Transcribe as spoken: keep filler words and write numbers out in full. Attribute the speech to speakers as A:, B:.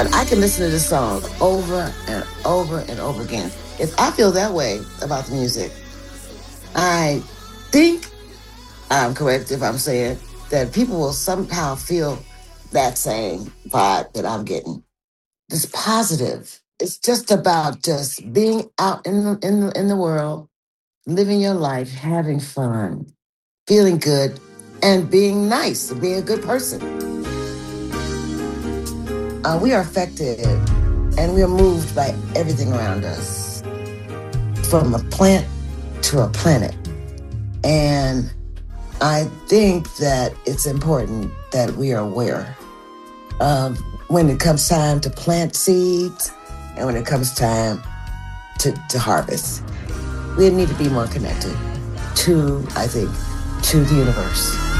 A: But I can listen to this song over and over and over again. If I feel that way about the music, I think I'm correct if I'm saying that people will somehow feel that same vibe that I'm getting. This positive. It's just about just being out in the, in the, in the world, living your life, having fun, feeling good, and being nice, being a good person. Uh, we are affected and we are moved by everything around us, from a plant to a planet. And I think that it's important that we are aware of when it comes time to plant seeds and when it comes time to, to harvest. We need to be more connected to, I think, to the universe.